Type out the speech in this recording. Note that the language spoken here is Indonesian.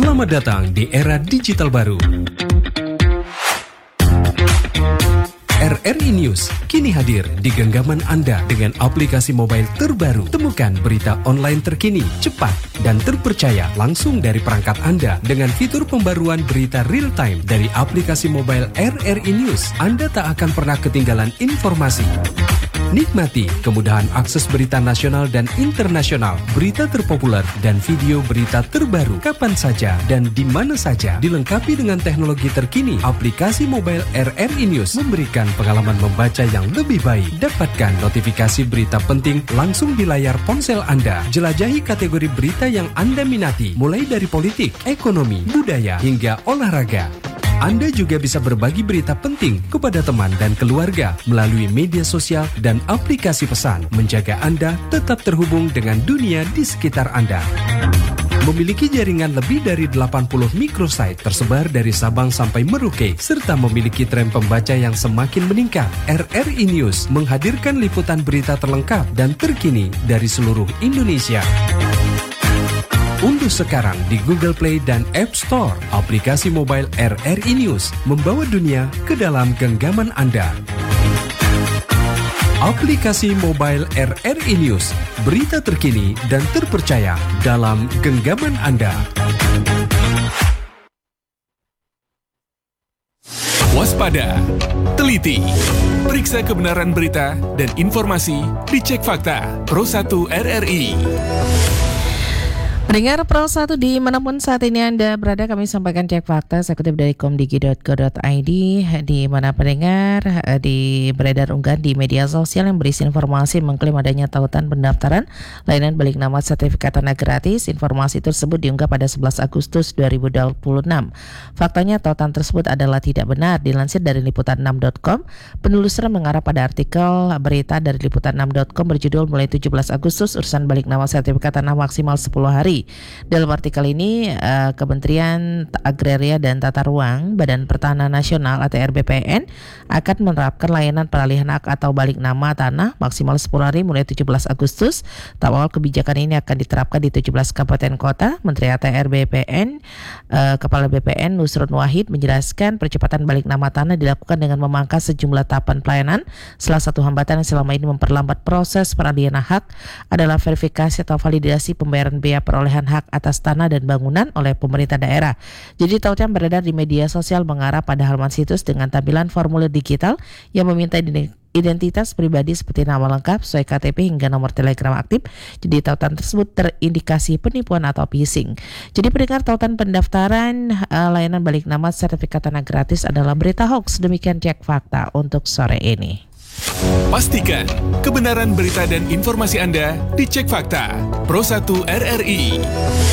Selamat datang di era digital baru. RRI News kini hadir di genggaman Anda dengan aplikasi mobile terbaru. Temukan berita online terkini, cepat, dan terpercaya langsung dari perangkat Anda dengan fitur pembaruan berita real time dari aplikasi mobile RRI News. Anda tak akan pernah ketinggalan informasi. Nikmati kemudahan akses berita nasional dan internasional, berita terpopuler, dan video berita terbaru kapan saja dan di mana saja. Dilengkapi dengan teknologi terkini, aplikasi mobile RRI News memberikan pengalaman membaca yang lebih baik. Dapatkan notifikasi berita penting langsung di layar ponsel Anda. Jelajahi kategori berita yang Anda minati, mulai dari politik, ekonomi, budaya, hingga olahraga. Anda juga bisa berbagi berita penting kepada teman dan keluarga melalui media sosial dan aplikasi pesan, menjaga Anda tetap terhubung dengan dunia di sekitar Anda. Memiliki jaringan lebih dari 80 microsite tersebar dari Sabang sampai Merauke, serta memiliki tren pembaca yang semakin meningkat. RRI News menghadirkan liputan berita terlengkap dan terkini dari seluruh Indonesia. Unduh sekarang di Google Play dan App Store aplikasi mobile RRI News, membawa dunia ke dalam genggaman Anda. Aplikasi mobile RRI News, berita terkini dan terpercaya dalam genggaman Anda. Waspada, teliti, periksa kebenaran berita dan informasi, dicek fakta. Pro 1 RRI. Pendengar Pro 1 dimanapun saat ini Anda berada, kami sampaikan cek fakta saya kutip dari komdigi.go.id, di mana pendengar beredar unggahan di media sosial yang berisi informasi mengklaim adanya tautan pendaftaran layanan balik nama sertifikat tanah gratis. Informasi tersebut diunggah pada 11 Agustus 2026. Faktanya tautan tersebut adalah tidak benar. Dilansir dari liputan6.com, penelusuran mengarah pada artikel berita dari liputan6.com berjudul mulai 17 Agustus urusan balik nama sertifikat tanah maksimal 10 hari. Dalam artikel ini, Kementerian Agraria dan Tata Ruang, Badan Pertanahan Nasional atau RBPN akan menerapkan layanan peralihan hak atau balik nama tanah maksimal 10 hari mulai 17 Agustus. Tahap awal kebijakan ini akan diterapkan di 17 kabupaten kota. Menteri ATR BPN, Kepala BPN Nusron Wahid menjelaskan percepatan balik nama tanah dilakukan dengan memangkas sejumlah tahapan pelayanan. Salah satu hambatan yang selama ini memperlambat proses peralihan hak adalah verifikasi atau validasi pembayaran biaya perolehan hak atas tanah dan bangunan oleh pemerintah daerah. Jadi tautan beredar di media sosial mengarah pada halaman situs dengan tampilan formulir digital yang meminta identitas pribadi seperti nama lengkap, sesuai KTP hingga nomor telegram aktif. Jadi tautan tersebut terindikasi penipuan atau phishing. Jadi pendengar, tautan pendaftaran layanan balik nama sertifikat tanah gratis adalah berita hoax. Demikian cek fakta untuk sore ini. Pastikan kebenaran berita dan informasi Anda dicek fakta. Pro 1 RRI.